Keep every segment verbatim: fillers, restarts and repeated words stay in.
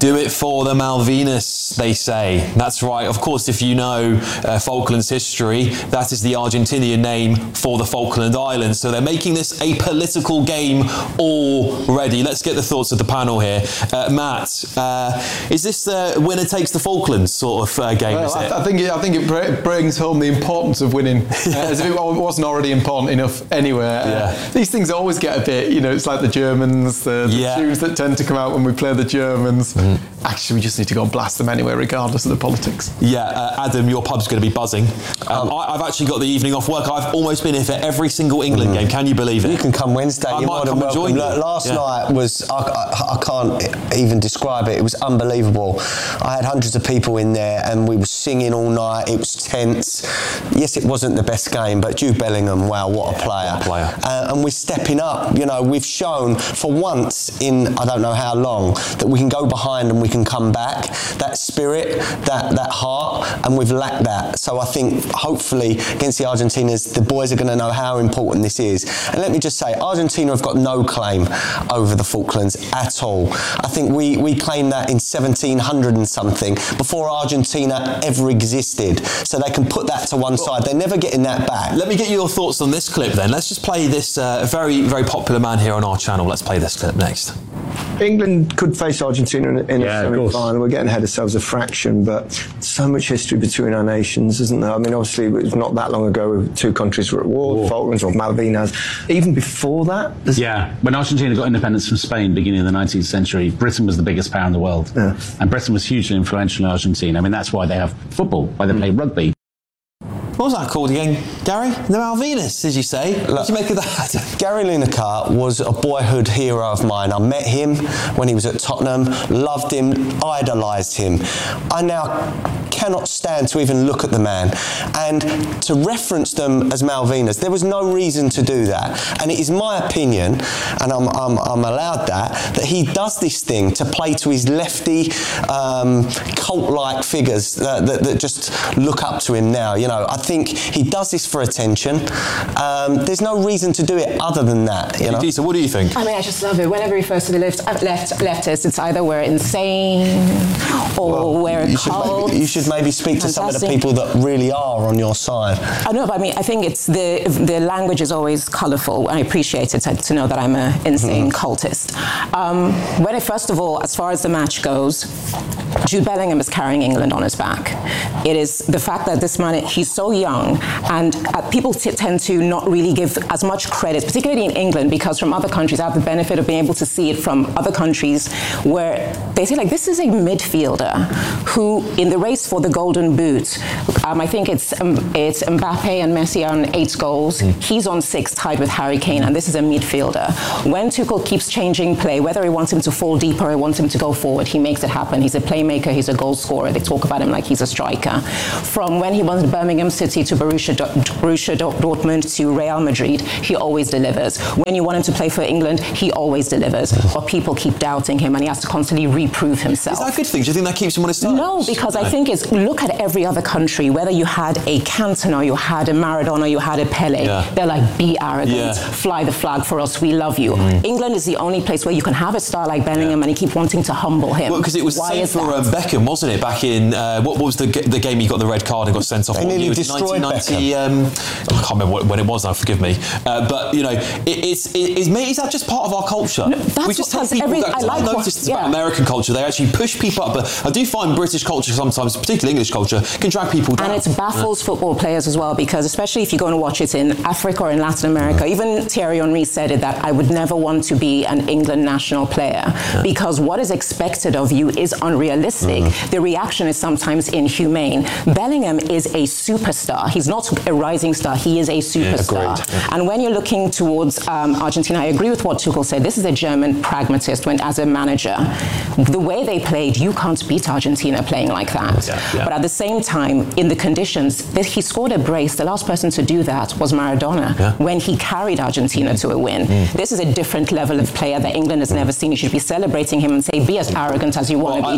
Do it for the Malvinas, they say. That's right. Of course, if you know uh, Falklands history, that is the Argentinian name for the Falkland Islands. So they're making this a political game already. Let's get the thoughts of the panel here. Uh, Matt, uh, is this the winner takes the Falklands sort of uh, game? Well, is it? I, I think it, I think it brings home the importance of winning, uh, as if it wasn't already important enough anywhere. Uh, yeah. These things always get a bit, you know, it's like the Germans, the, the yeah. tunes that tend to come out when we play the Germans. Mm. Actually, we just need to go and blast them anyway, regardless of the politics. Yeah, uh, Adam, your pub's going to be buzzing. Um, um, I, I've actually got the evening off work. I've almost been here for every single England mm-hmm. game. Can you believe it? You can come Wednesday. I You're might more than come and welcome. join you. Last yeah. night was, I, I, I can't even describe it. It was unbelievable. I had hundreds of people in there and we were singing all night. It was tense. Yes, it wasn't the best game, but Jude Bellingham, wow, what a yeah, player. What a player. Uh, and we're stepping up. You know, we've shown for once in, I don't know how long, that we can go behind and we can come back. That spirit, that, that heart, and we've lacked that. So I think, hopefully, against the Argentinas, the boys are going to know how important this is. And let me just say, Argentina have got no claim over the Falklands at all. I think we, we claimed that in seventeen hundred and something, before Argentina ever existed. So they can put that to one side. They're never getting that back. Let me get your thoughts on this clip then. Let's just play this uh, very, very popular man here on our channel. Let's play this clip next. England could face Argentina in, in yeah, a semi-final. We're getting ahead of ourselves a fraction, but so much history between our nations, isn't there? I mean, obviously, it was not that long ago two countries were at war, war. Falklands or Malvinas. Even before that? Yeah, when Argentina got independence from Spain, beginning of the nineteenth century, Britain was the biggest power in the world. Yeah. And Britain was hugely influential in Argentina. I mean, that's why they have football, why they mm. play rugby. What was that called again, Gary? The Malvinas, did you say? Look, what did you make of that? Gary Lineker was a boyhood hero of mine. I met him when he was at Tottenham, loved him, idolised him. I now cannot stand to even look at the man. And to reference them as Malvinas, there was no reason to do that. And it is my opinion, and I'm, I'm, I'm allowed that, that he does this thing to play to his lefty, um, cult-like figures that, that, that just look up to him now. You know, I think he does this for attention. Um, there's no reason to do it other than that. You know? Disa, what do you think? I mean, I just love it. Whenever he refers to the left, left, leftists, it's either we're insane or well, we're you cult. Should maybe, you should maybe speak to some of the people that really are on your side. I know, but I mean, I think it's the the language is always colourful. I appreciate it to, to know that I'm an insane mm-hmm. cultist. Um, when it, first of all, as far as the match goes, Jude Bellingham is carrying England on his back. It is the fact that this man, he's so young, and uh, people t- tend to not really give as much credit, particularly in England, because from other countries, I have the benefit of being able to see it from other countries where they say, like, this is a midfielder who, in the race for the Golden Boot, um, I think it's um, it's Mbappe and Messi on eight goals. Mm. He's on six, tied with Harry Kane, and this is a midfielder. When Tuchel keeps changing play, whether he wants him to fall deeper or he wants him to go forward, he makes it happen. He's a playmaker, he's a goal scorer. They talk about him like he's a striker. From when he went to Birmingham City to Borussia, Borussia Dortmund to Real Madrid, he always delivers. When you want him to play for England, he always delivers. But people keep doubting him, and he has to constantly reprove himself. Is that a good thing? Do you think that keeps him on his toes? No, because no. I think it's, look at every other country, whether you had a Cantona, you had a Maradona, you had a Pele, yeah. they're like, be arrogant, yeah. fly the flag for us, we love you. Mm. England is the only place where you can have a star like Bellingham yeah. and you keep wanting to humble him. Well, because it was the same for um, Beckham, wasn't it? Back in, uh, what, what was the, the game he got the red card and got sent off? They nearly it was destroyed nineteen ninety, um, I can't remember what, when it was now, forgive me. Uh, but, you know, it, it's, it, it's, is that just part of our culture? No, that's we just tell what, people every, that, I like I noticed what, it's yeah. about American culture, they actually push people up, but I do find British culture sometimes, particularly English culture, can drag people down. And it baffles yeah. football players as well, because especially if you go and watch it in Africa or in Latin America, yeah. even Thierry Henry said it, that I would never want to be an England national player, yeah. because what is expected of you is unrealistic. Mm. The reaction is sometimes inhumane. Bellingham is a superstar. He's not a rising star, he is a superstar. Yeah, yeah. And when you're looking towards um, Argentina, I agree with what Tuchel said. This is a German pragmatist when, as a manager. The way they played, you can't beat Argentina playing like that. Yeah, yeah. But at the same time, in the conditions, he scored a brace. The last person to do that was Maradona yeah. when he carried Argentina to a win. Mm. This is a different level of player that England has mm. never seen. You should be celebrating him and say, be as arrogant as you want well, to be, I, just show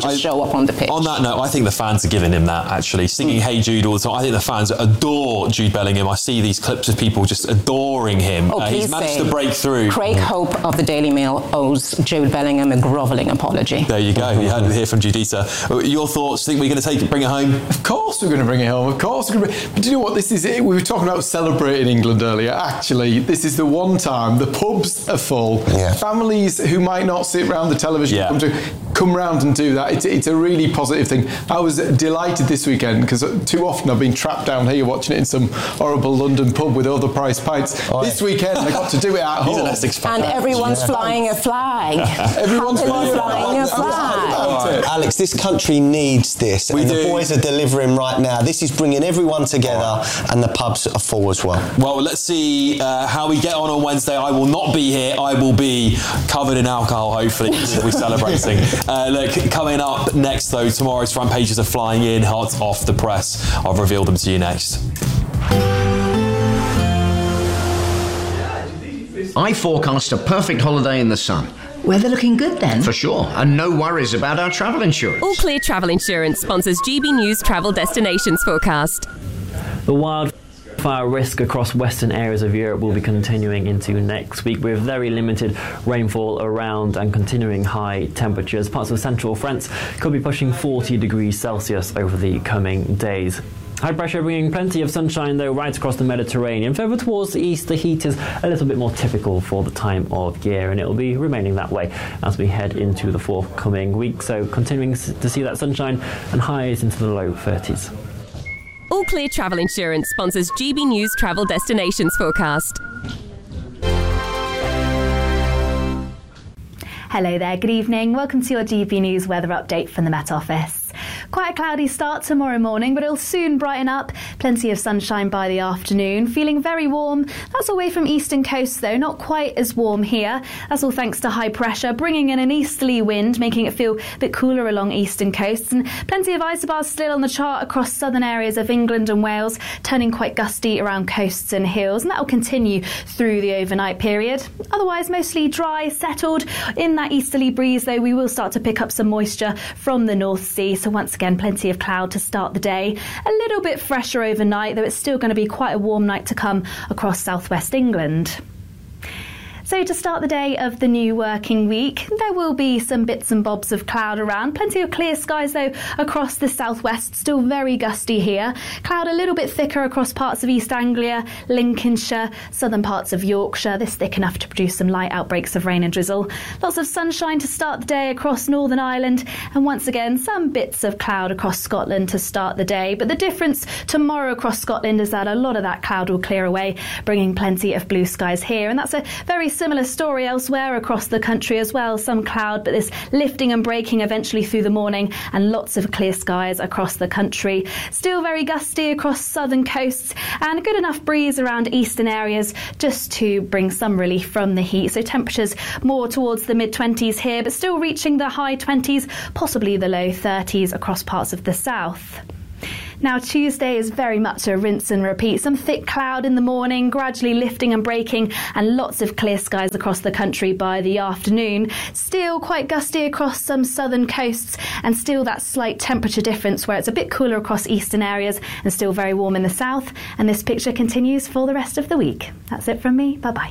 up on the pitch. On that note, I think the fans are giving him that, actually. Singing Hey Jude all the time. I think the fans adore Jude Bellingham. I see these clips of people just adoring him. Oh, uh, he's managed say, to break through. Craig Hope of the Daily Mail owes Jude Bellingham a grovelling apology. There you go. You heard it here from Judita. Your thoughts? Think we're going to take it, bring it home? Of course we're going to bring it home. Of course we're going to bring But do you know what this is? We were talking about celebrating England earlier. Actually, this is the one time the pubs are full. Yeah. Families who might not sit around the television Yeah. come to come round and do that. It's, it's a really positive thing. I was delighted this weekend because too often I've been trapped down here watching it in some horrible London pub with overpriced pints. Oh, this weekend I got to do it at He's home. an Essex fan. And everyone's Yeah. flying a flag. Everyone's Happily flying a flying flag. it. Alex, this country needs this, We and do. the boys are delivering right now. This is bringing everyone together, and the pubs are full as well. Well, let's see uh, how we get on on Wednesday. I will not be here. I will be covered in alcohol, hopefully. We'll be celebrating. Uh, look, coming up next, though, tomorrow's front pages are flying in, hot off the press. I'll reveal them to you next. I forecast a perfect holiday in the sun. Weather looking good then? For sure, and no worries about our travel insurance. All Clear Travel Insurance sponsors G B News Travel Destinations Forecast. The wildfire risk across western areas of Europe will be continuing into next week with very limited rainfall around and continuing high temperatures. Parts of central France could be pushing forty degrees Celsius over the coming days. High pressure bringing plenty of sunshine though right across the Mediterranean. Further towards the east, the heat is a little bit more typical for the time of year, and it will be remaining that way as we head into the forthcoming week. So continuing to see that sunshine and highs into the low thirties. All Clear Travel Insurance sponsors G B News Travel Destinations Forecast. Hello there, good evening. Welcome to your G B News weather update from the Met Office. Quite a cloudy start tomorrow morning, but it'll soon brighten up. Plenty of sunshine by the afternoon. Feeling very warm. That's away from eastern coast though, not quite as warm here. That's all thanks to high pressure, bringing in an easterly wind, making it feel a bit cooler along eastern coasts. And plenty of isobars still on the chart across southern areas of England and Wales, turning quite gusty around coasts and hills. And that will continue through the overnight period. Otherwise, mostly dry, settled. In that easterly breeze though, we will start to pick up some moisture from the North Sea. So once again, plenty of cloud to start the day. A little bit fresher overnight, though it's still going to be quite a warm night to come across southwest England. So to start the day of the new working week, there will be some bits and bobs of cloud around. Plenty of clear skies though across the southwest, still very gusty here. Cloud a little bit thicker across parts of East Anglia, Lincolnshire, southern parts of Yorkshire. This thick enough to produce some light outbreaks of rain and drizzle. Lots of sunshine to start the day across Northern Ireland, and once again some bits of cloud across Scotland to start the day. But the difference tomorrow across Scotland is that a lot of that cloud will clear away, bringing plenty of blue skies here. And that's a very similar story elsewhere across the country as well. Some cloud, but this lifting and breaking eventually through the morning, and lots of clear skies across the country. Still very gusty across southern coasts, and a good enough breeze around eastern areas just to bring some relief from the heat. So temperatures more towards the mid twenties here, but still reaching the high twenties, possibly the low thirties across parts of the south. Now Tuesday is very much a rinse and repeat. Some thick cloud in the morning, gradually lifting and breaking, and lots of clear skies across the country by the afternoon. Still quite gusty across some southern coasts, and still that slight temperature difference where it's a bit cooler across eastern areas and still very warm in the south. And this picture continues for the rest of the week. That's it from me. Bye-bye.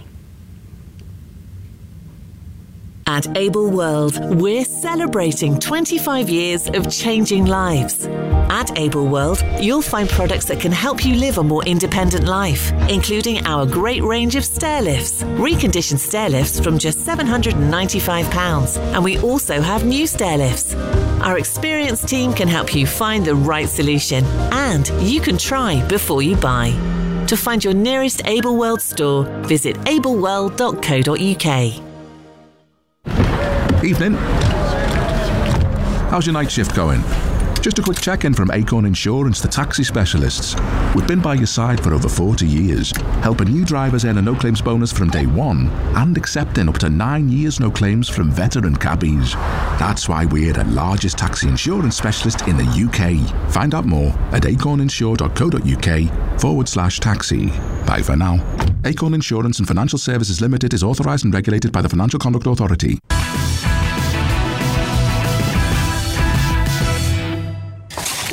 At Able World, we're celebrating twenty-five years of changing lives. At Able World, you'll find products that can help you live a more independent life, including our great range of stair lifts, reconditioned stair lifts from just seven hundred ninety-five pounds, and we also have new stair lifts. Our experienced team can help you find the right solution, and you can try before you buy. To find your nearest Able World store, visit able world dot co dot U K. Evening. How's your night shift going? Just a quick check-in from Acorn Insurance, the taxi specialists. We've been by your side for over forty years, helping new drivers earn a no-claims bonus from day one and accepting up to nine years no claims from veteran cabbies. That's why we're the largest taxi insurance specialist in the U K. Find out more at acorninsure dot co dot U K forward slash taxi. Bye for now. Acorn Insurance and Financial Services Limited is authorised and regulated by the Financial Conduct Authority.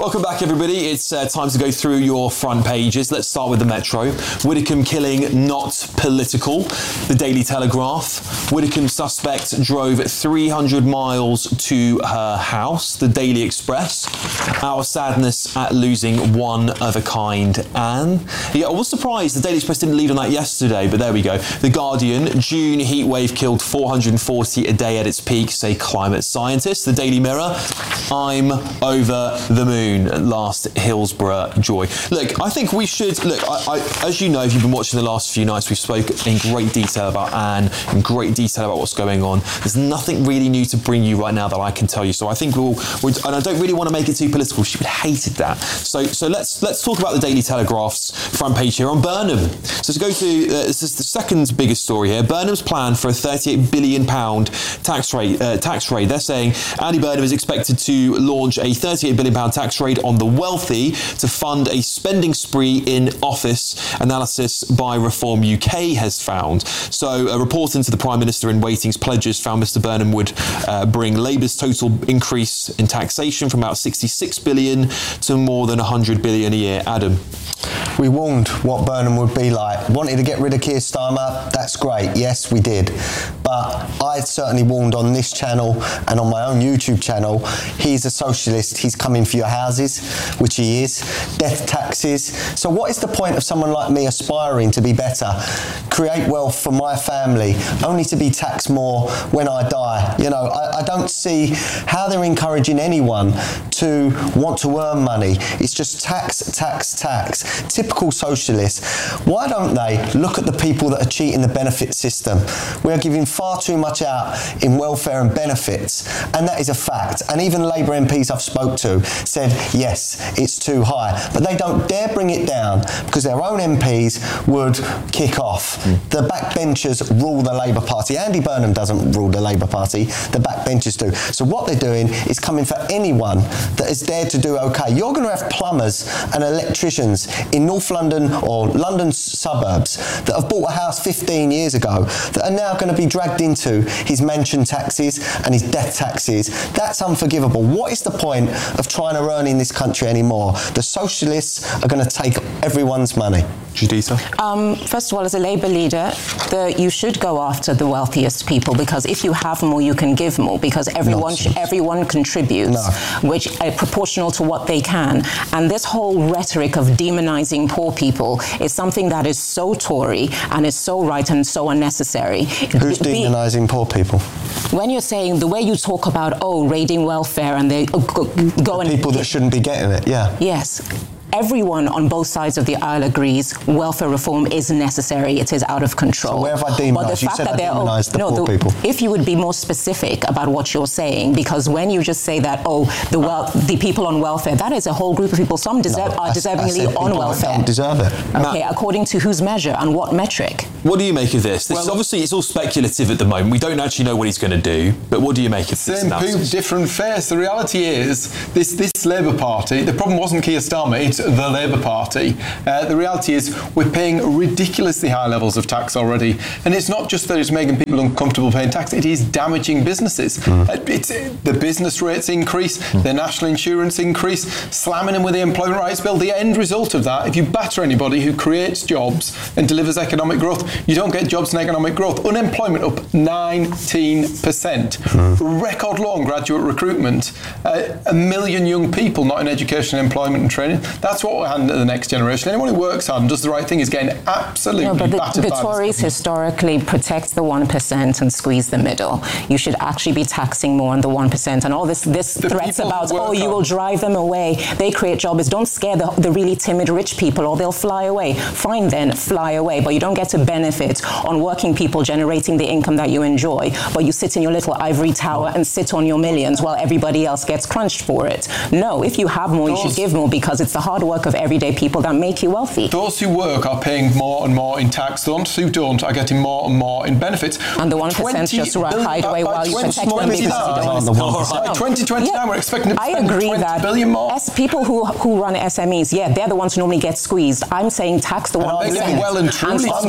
Welcome back, everybody. It's uh, time to go through your front pages. Let's start with the Metro. Widdicombe killing not political. The Daily Telegraph. Widdicombe suspect drove three hundred miles to her house. The Daily Express. Our sadness at losing one of a kind Anne. Yeah, I was surprised the Daily Express didn't lead on that yesterday, but there we go. The Guardian. June heatwave killed four hundred forty a day at its peak, say climate scientists. The Daily Mirror. I'm over the moon. Last Hillsborough joy. Look, I think we should look. I, I, as you know, if you've been watching the last few nights, we've spoken in great detail about Anne, in great detail about what's going on. There's nothing really new to bring you right now that I can tell you. So I think we'll, we'll and I don't really want to make it too political. She hated that. So so let's let's talk about the Daily Telegraph's front page here on Burnham. So to go to uh, this is the second biggest story here. Burnham's plan for a thirty-eight billion pound tax rate. Uh, tax rate. They're saying Andy Burnham is expected to launch a thirty-eight billion pound tax rate on the wealthy to fund a spending spree in office, analysis by Reform U K has found. So a report into the Prime Minister in Waiting's pledges found Mr Burnham would uh, bring Labour's total increase in taxation from about sixty-six billion to more than one hundred billion a year. Adam. We warned what Burnham would be like. Wanted to get rid of Keir Starmer, that's great, yes we did. But I certainly warned on this channel and on my own YouTube channel, he's a socialist, he's coming for your houses, which he is, death taxes. So what is the point of someone like me aspiring to be better, create wealth for my family, only to be taxed more when I die? You know, I, I don't see how they're encouraging anyone to want to earn money. It's just tax, tax, tax. Typical socialists. Why don't they look at the people that are cheating the benefit system? We are giving far too much out in welfare and benefits, and that is a fact. And even Labour M Ps I've spoke to said, yes, it's too high. But they don't dare bring it down because their own M Ps would kick off. Mm. The backbenchers rule the Labour Party. Andy Burnham doesn't rule the Labour Party, the backbenchers do. So what they're doing is coming for anyone that is dared to do okay. You're going to have plumbers and electricians in North London or London suburbs that have bought a house fifteen years ago that are now going to be dragged into his mansion taxes and his death taxes. That's unforgivable. What is the point of trying to earn in this country anymore? The socialists are going to take everyone's money. Juditha? Um, first of all, as a Labour leader, the, you should go after the wealthiest people, because if you have more, you can give more, because everyone sh- everyone contributes, no. which are proportional to what they can. And this whole rhetoric of demonising poor people is something that is so Tory and is so right and so unnecessary. Who's Be- demonising poor people? When you're saying the way you talk about, oh, raiding welfare and they uh, go, go the and... people that shouldn't be getting it, yeah. Yes. Everyone on both sides of the aisle agrees welfare reform is necessary. It is out of control. So where have I demonised? You said I demonised the no, poor the, people. If you would be more specific about what you're saying, because when you just say that, oh, the well, the people on welfare, that is a whole group of people. Some deserve, no, are deservingly I, I on welfare. Don't deserve it. Okay, Matt, according to whose measure and what metric? What do you make of this? This well, is obviously it's all speculative at the moment. We don't actually know what he's going to do. But what do you make of same this? Same poop, different face. The reality is, this this Labour Party. The problem wasn't Keir Starmer; it's the Labour Party. Uh, the reality is we're paying ridiculously high levels of tax already, and it's not just that it's making people uncomfortable paying tax, it is damaging businesses. Mm. Uh, it's, the business rates increase, mm. the national insurance increase, slamming them with the Employment Rights Bill. The end result of that, if you batter anybody who creates jobs and delivers economic growth, you don't get jobs and economic growth. Unemployment up nineteen percent. Mm. Record low on graduate recruitment. Uh, a million young people not in education, employment and training. That's what we're handing to the next generation. Anyone who works hard and does the right thing is getting absolutely no, but the, battered the by Tories historically protect the one percent and squeeze the middle. You should actually be taxing more on the one percent, and all this this the threats about, oh, you hard. will drive them away. They create jobs. Don't scare the, the really timid rich people or they'll fly away. Fine then, fly away. But you don't get to benefit on working people generating the income that you enjoy. But you sit in your little ivory tower and sit on your millions while everybody else gets crunched for it. No, if you have more, Those, you should give more, because it's the hard work of everyday people that make you wealthy. Those who work are paying more and more in tax. Those who don't are getting more and more in benefits. And the one percent just hide away while you protect them because you don't want to. By twenty twenty-nine, yeah, we're expecting to I spend agree twenty that billion more. As people who who run S M Es, yeah, they're the ones who normally get squeezed. I'm saying tax the one percent. Well and truly. And stop being afraid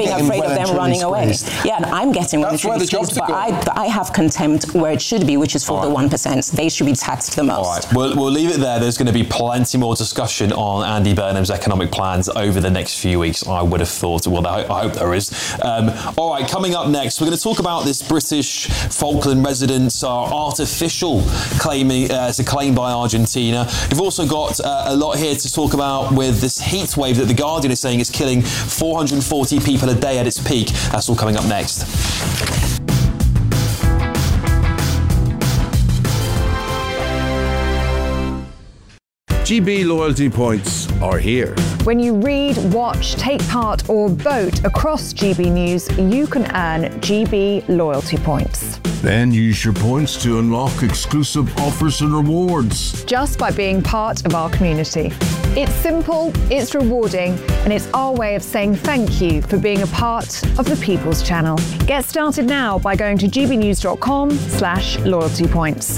of them truly running away. squeezed. Yeah, and I'm getting when That's it should where be the jobs squeezed, are but going. I, I have contempt where it should be, which is for All the right. one percent. They should be taxed the most. All right, we'll, we'll leave it there. There's going to be plenty more discussion on Andy Burnham's economic plans over the next few weeks, I would have thought. Well, I I hope there is. Um, all right, coming up next, we're going to talk about this British Falkland residents are artificial claiming, uh, it's a claim by Argentina. We've also got uh, a lot here to talk about with this heat wave that The Guardian is saying is killing four hundred forty people a day at its peak. That's all coming up next. G B loyalty points are here. When you read, watch, take part or vote across G B News, you can earn G B loyalty points. Then use your points to unlock exclusive offers and rewards. Just by being part of our community. It's simple, it's rewarding, and it's our way of saying thank you for being a part of the People's Channel. Get started now by going to gbnews.com slash loyalty points.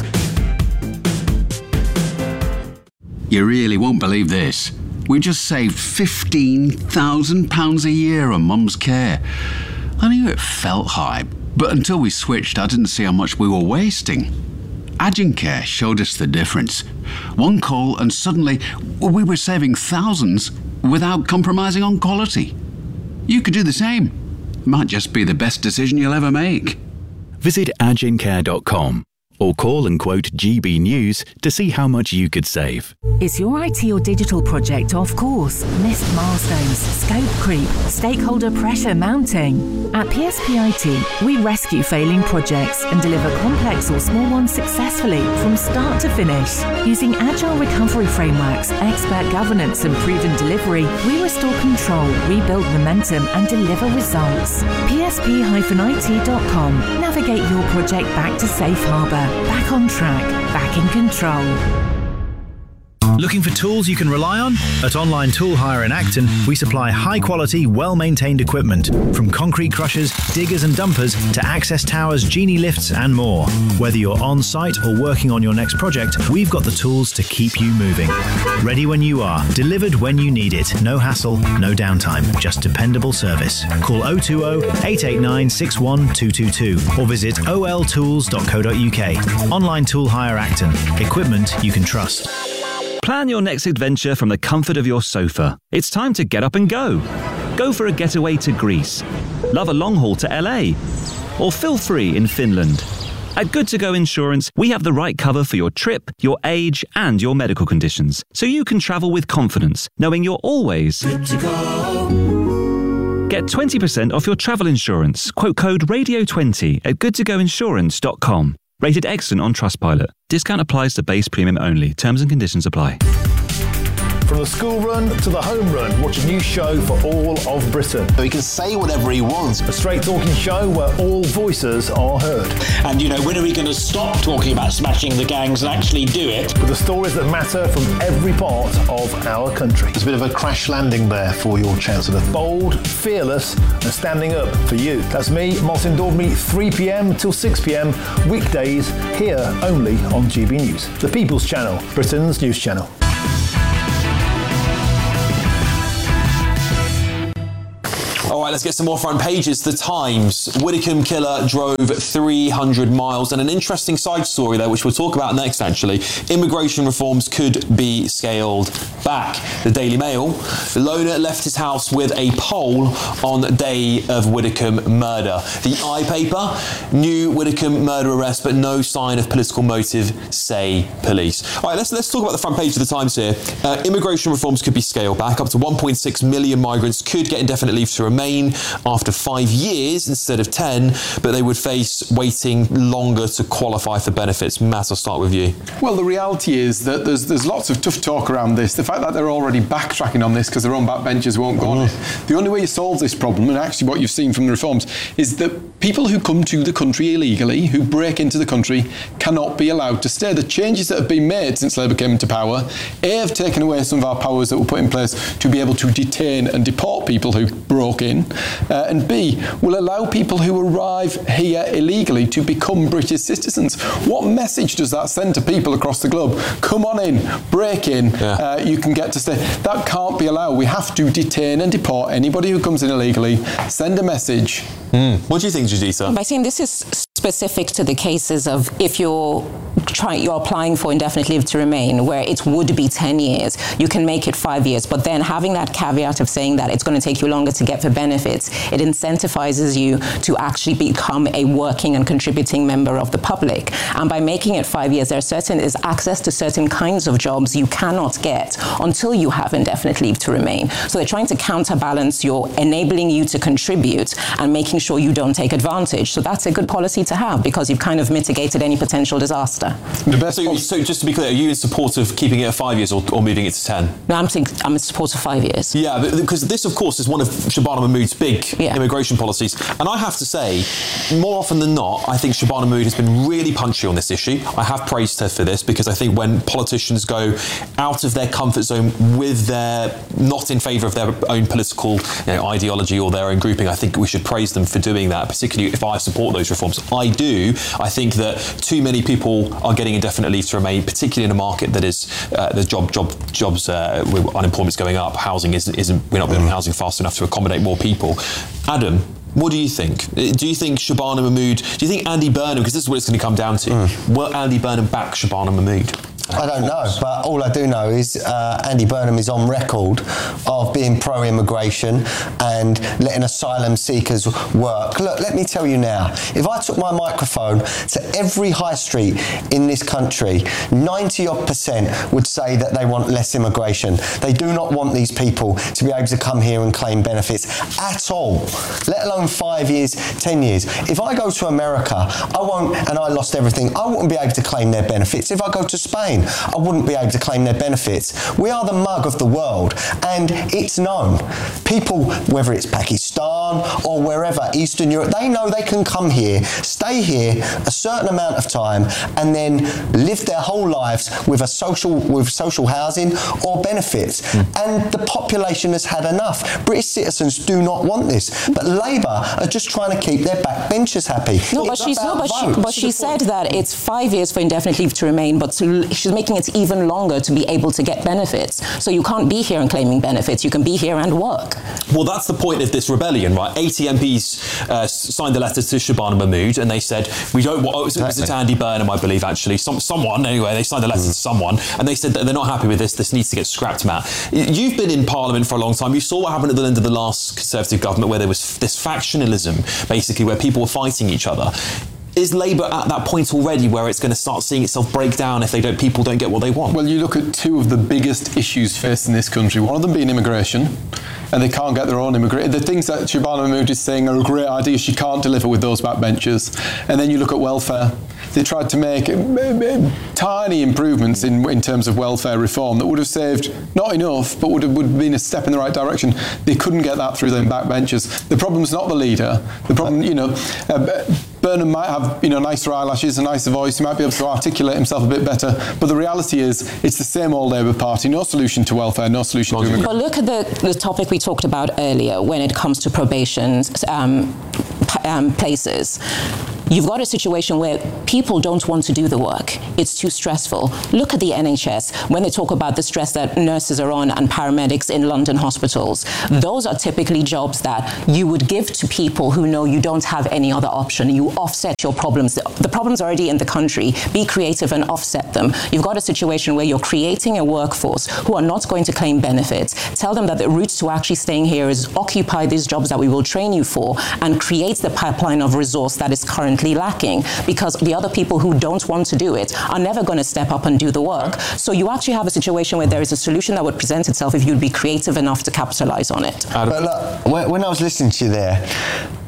You really won't believe this. We just saved fifteen thousand pounds a year on Mum's care. I knew it felt high, but until we switched, I didn't see how much we were wasting. Agencare showed us the difference. One call and suddenly we were saving thousands without compromising on quality. You could do the same. Might just be the best decision you'll ever make. Visit agencare dot com or call and quote G B News to see how much you could save. Is your I T or digital project off course? Missed milestones, scope creep, stakeholder pressure mounting? At P S P I T, we rescue failing projects and deliver complex or small ones successfully from start to finish. Using agile recovery frameworks, expert governance and proven delivery, we restore control, rebuild momentum and deliver results. P S P I T dot com. Navigate your project back to safe harbour, back on track, back in control. Looking for tools you can rely on? At Online Tool Hire in Acton, we supply high-quality, well-maintained equipment, from concrete crushers, diggers and dumpers to access towers, genie lifts and more. Whether you're on-site or working on your next project, we've got the tools to keep you moving. Ready when you are, delivered when you need it. No hassle, no downtime, just dependable service. Call oh two oh, eight eight nine, six one two two two or visit o l tools dot co dot u k. Online Tool Hire Acton. Equipment you can trust. Plan your next adventure from the comfort of your sofa. It's time to get up and go. Go for a getaway to Greece. Love a long haul to L A. Or feel free in Finland. At Good To Go Insurance, we have the right cover for your trip, your age, and your medical conditions, so you can travel with confidence, knowing you're always good to go. Get twenty percent off your travel insurance. Quote code radio twenty at good to go insurance dot com. Rated excellent on Trustpilot. Discount applies to base premium only. Terms and conditions apply. From the school run to the home run, watch a new show for all of Britain. He can say whatever he wants. A straight talking show where all voices are heard. And, you know, when are we going to stop talking about smashing the gangs and actually do it? With the stories that matter from every part of our country. There's a bit of a crash landing there for your Chancellor. Bold, fearless and standing up for you. That's me, Martin Daubney, three p m till six p m, weekdays, here only on G B News. The People's Channel, Britain's news channel. All right, let's get some more front pages. The Times. Widdicombe killer drove three hundred miles. And an interesting side story there, which we'll talk about next, actually. Immigration reforms could be scaled back. The Daily Mail. The loner left his house with a pole on day of Widdicombe murder. The I Paper. New Widdicombe murder arrest, but no sign of political motive, say police. All right, let's, let's talk about the front page of The Times here. Uh, immigration reforms could be scaled back. Up to one point six million migrants could get indefinite leave to remain after five years instead of ten, but they would face waiting longer to qualify for benefits. Matt, I'll start with you. Well, the reality is that there's there's lots of tough talk around this. The fact that they're already backtracking on this because their own backbenchers won't go on it. The only way you solve this problem, and actually what you've seen from the reforms, is that people who come to the country illegally, who break into the country, cannot be allowed to stay. The changes that have been made since Labour came into power, A, have taken away some of our powers that were put in place to be able to detain and deport people who broke in. in, uh, and B, will allow people who arrive here illegally to become British citizens. What message does that send to people across the globe? Come on in, break in, yeah. uh, you can get to stay. That can't be allowed. We have to detain and deport anybody who comes in illegally. Send a message. Mm. What do you think, Juditha? By saying this is specific to the cases of if you're trying, you're applying for indefinite leave to remain, where it would be ten years, you can make it five years. But then having that caveat of saying that it's going to take you longer to get the benefits, it incentivizes you to actually become a working and contributing member of the public. And by making it five years, there are certain is access to certain kinds of jobs you cannot get until you have indefinite leave to remain. So they're trying to counterbalance your enabling you to contribute and making sure you don't take advantage. So that's a good policy to have because you've kind of mitigated any potential disaster. The best so, so just to be clear, are you in support of keeping it at five years or, or moving it to ten? No, I'm think, I'm in support of five years. Yeah, because this, of course, is one of Shabana Mahmood's big yeah. immigration policies. And I have to say, more often than not, I think Shabana Mahmood has been really punchy on this issue. I have praised her for this because I think when politicians go out of their comfort zone with their, not in favour of their own political you know, ideology or their own grouping, I think we should praise them for doing that, particularly if I support those reforms. I do. I think that too many people are getting indefinite leave to remain, particularly in a market that is, uh, the job, job, jobs, uh, unemployment's going up, housing isn't, isn't we're not building housing fast enough to accommodate more people. Adam, what do you think? Do you think Shabana Mahmood, do you think Andy Burnham, because this is what it's going to come down to, mm. will Andy Burnham back Shabana Mahmood? I don't know, but all I do know is uh, Andy Burnham is on record of being pro-immigration and letting asylum seekers work. Look, let me tell you now, if I took my microphone to every high street in this country, ninety odd percent would say that they want less immigration. They do not want these people to be able to come here and claim benefits at all, let alone five years, ten years. If I go to America, I won't, and I lost everything, I wouldn't be able to claim their benefits. If I go to Spain, I wouldn't be able to claim their benefits. We are the mug of the world, and it's known. People, whether it's Pakistan or wherever, Eastern Europe, they know they can come here, stay here a certain amount of time, and then live their whole lives with a social, with social housing or benefits. Mm. And the population has had enough. British citizens do not want this, but Labour are just trying to keep their backbenchers happy. No, but she's no, but she, but she said that it's five years for indefinite leave to remain, but to, she's making it even longer to be able to get benefits. So you can't be here and claiming benefits. You can be here and work. Well, that's the point of this rebellion, right? eighty M Ps uh, signed a letter to Shabana Mahmood, and they said we don't want. Oh, it was it Andy Burnham, I believe, actually. Some someone anyway. They signed a letter mm. to someone, and they said that they're not happy with this. This needs to get scrapped, Matt. You've been in Parliament for a long time. You saw what happened at the end of the last Conservative government, where there was this factionalism, basically, where people were fighting each other. Is Labour at that point already where it's going to start seeing itself break down if they don't, people don't get what they want? Well, you look at two of the biggest issues facing this country. One of them being immigration, and they can't get their own immigration. The things that Shabana Mahmood is saying are a great idea. She can't deliver with those backbenchers. And then you look at welfare. They tried to make tiny improvements in, in terms of welfare reform that would have saved, not enough, but would have, would have been a step in the right direction. They couldn't get that through them backbenchers. The problem's not the leader. The problem, you know, uh, Burnham might have, you know, nicer eyelashes, a nicer voice. He might be able to articulate himself a bit better. But the reality is, it's the same old Labour Party. No solution to welfare, no solution to immigration. Well, look at the, the topic we talked about earlier when it comes to probation um, um, places. You've got a situation where people don't want to do the work. It's too stressful. Look at the N H S when they talk about the stress that nurses are on and paramedics in London hospitals. Those are typically jobs that you would give to people who know you don't have any other option. You offset your problems. The problems are already in the country. Be creative and offset them. You've got a situation where you're creating a workforce who are not going to claim benefits. Tell them that the route to actually staying here is occupy these jobs that we will train you for and create the pipeline of resource that is currently lacking, because the other people who don't want to do it are never going to step up and do the work. So you actually have a situation where there is a solution that would present itself if you'd be creative enough to capitalize on it. But look, when I was listening to you there,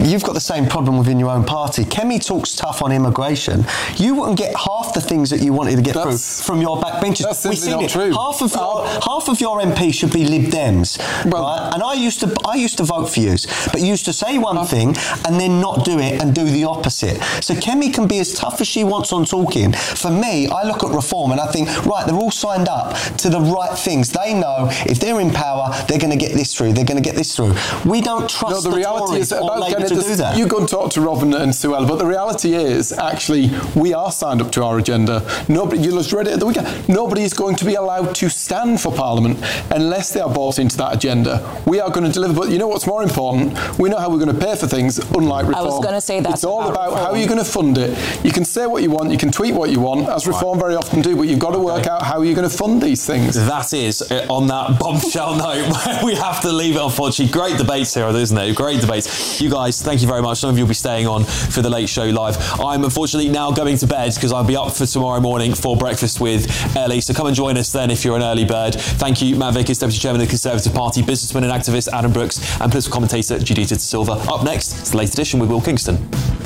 you've got the same problem within your own party. Kemi talks tough on immigration. You wouldn't get half the things that you wanted to get That's- through from your backbenchers. that's We've simply seen not it. true. Half of your half of your M P should be Lib Dems, right? And I used to I used to vote for you, but you used to say one thing and then not do it and do the opposite. So Kemi can be as tough as she wants on talking. For me, I look at reform and I think, right, they're all signed up to the right things. They know if they're in power, they're going to get this through. They're going to get this through. We don't trust No, the, the reality Tories is or about Labour getting to this, do that. You go and talk to Robin and Suella, but the reality is actually we are signed up to our agenda. Nobody, you just read it at the weekend. Nobody is going to be allowed to stand for Parliament unless they are bought into that agenda. We are going to deliver, but you know what's more important? We know how we're going to pay for things, unlike reform. I was going to say that. It's all about, about how you're going to fund it. You can say what you want, you can tweet what you want, as reform very often do, but you've got to work okay. out how you're going to fund these things. That is, uh, on that bombshell note, we have to leave it, unfortunately. Great debates here, isn't it? Great debates. You guys, thank you very much. Some of you will be staying on for the Late Show Live. I'm unfortunately now going to bed because I'll be up for tomorrow morning for breakfast with Ellie. So come and join us then if you're an early bird. Thank you, Matt Vickers, Deputy Chairman of the Conservative Party, businessman and activist Adam Brooks, and political commentator Judita De Silva. Up next, it's the Late Edition with Will Kingston.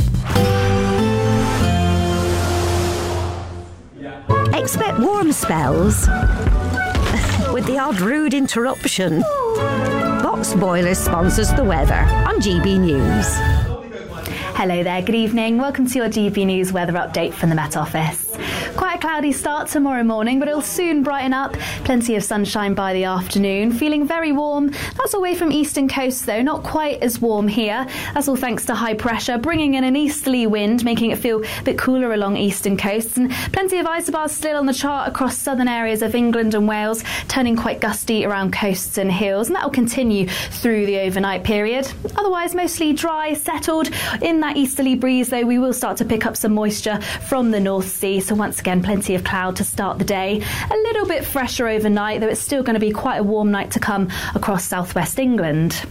Expect warm spells with the odd rude interruption. Box Boilers sponsors the weather on G B News. Hello there, good evening. Welcome to your G B News weather update from the Met Office. Quite a cloudy start tomorrow morning, but it'll soon brighten up. Plenty of sunshine by the afternoon. Feeling very warm. That's away from eastern coast, though. Not quite as warm here. That's all thanks to high pressure, bringing in an easterly wind, making it feel a bit cooler along eastern coasts. And plenty of isobars still on the chart across southern areas of England and Wales, turning quite gusty around coasts and hills. And that will continue through the overnight period. Otherwise, mostly dry, settled. In that easterly breeze, though, we will start to pick up some moisture from the North Sea. So once again, plenty of cloud to start the day. A little bit fresher overnight, though it's still going to be quite a warm night to come across southwest England.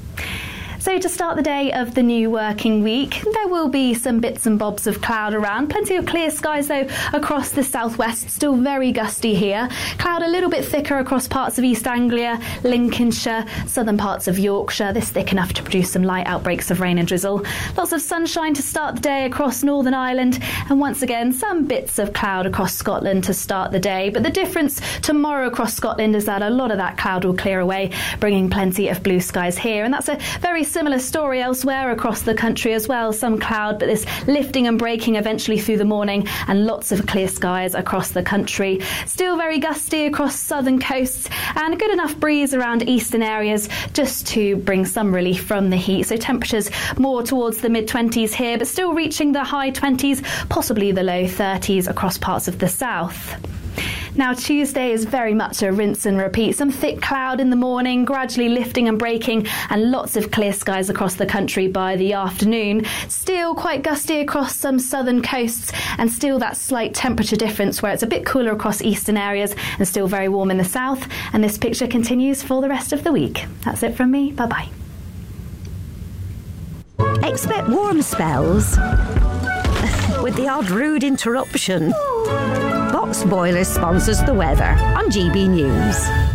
So to start the day of the new working week, there will be some bits and bobs of cloud around. Plenty of clear skies, though, across the southwest. Still very gusty here. Cloud a little bit thicker across parts of East Anglia, Lincolnshire, southern parts of Yorkshire. This thick enough to produce some light outbreaks of rain and drizzle. Lots of sunshine to start the day across Northern Ireland. And once again, some bits of cloud across Scotland to start the day. But the difference tomorrow across Scotland is that a lot of that cloud will clear away, bringing plenty of blue skies here. And that's a very similar story elsewhere across the country as well. Some cloud, but this lifting and breaking eventually through the morning, and lots of clear skies across the country. Still very gusty across southern coasts, and a good enough breeze around eastern areas just to bring some relief from the heat. So temperatures more towards the mid twenties here, but still reaching the high twenties, possibly the low thirties across parts of the south. Now, Tuesday is very much a rinse and repeat. Some thick cloud in the morning, gradually lifting and breaking, and lots of clear skies across the country by the afternoon. Still quite gusty across some southern coasts, and still that slight temperature difference where it's a bit cooler across eastern areas and still very warm in the south. And this picture continues for the rest of the week. That's it from me. Bye-bye. Expect warm spells with the odd rude interruption. Box Boilers sponsors the weather on G B News.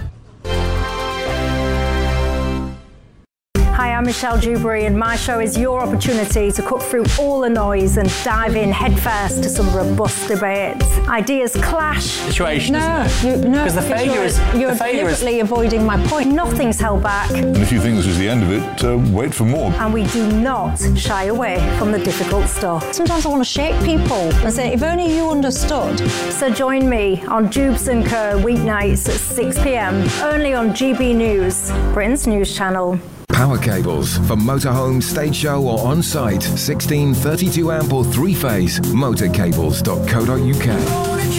Hi, I'm Michelle Dewberry, and my show is your opportunity to cut through all the noise and dive in headfirst to some robust debates. Ideas clash. Situation, no, isn't it? You, no, because the failure is you're the failure deliberately is avoiding my point. Nothing's held back, And if you think this is the end of it, uh, wait for more. and we do not shy away from the difficult stuff. Sometimes I want to shake people and say, if only you understood. So join me on Jubes and Co weeknights at six p m only on G B News, Britain's news channel. Power cables for motorhome, stage show or on-site. sixteen, thirty-two amp or three-phase. motorcables dot co dot uk.